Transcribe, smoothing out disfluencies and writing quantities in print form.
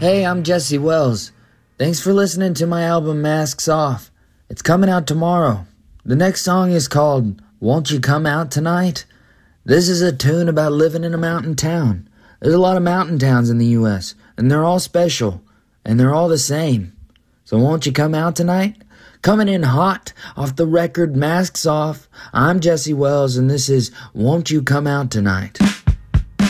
Hey, I'm Jesse Wells. Thanks for listening to my album Masks Off. It's coming out tomorrow. The next song is called Won't You Come Out Tonight? This is a tune about living in a mountain town. There's a lot of mountain towns in the U.S., and they're all special, and they're all the same. So won't you come out tonight? Coming in hot off the record Masks Off, I'm Jesse Wells, and this is Won't You Come Out Tonight?